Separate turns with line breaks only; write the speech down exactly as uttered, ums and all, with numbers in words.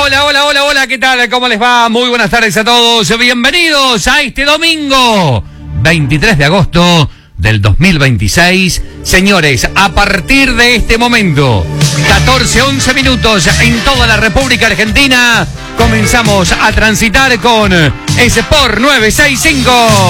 Hola, hola, hola, hola, ¿qué tal? ¿Cómo les va? Muy buenas tardes a todos. Bienvenidos a este domingo, veintitrés de agosto del dos mil veintiséis. Señores, a partir de este momento, catorce, once minutos en toda la República Argentina, comenzamos a transitar con Sport nueve seis cinco.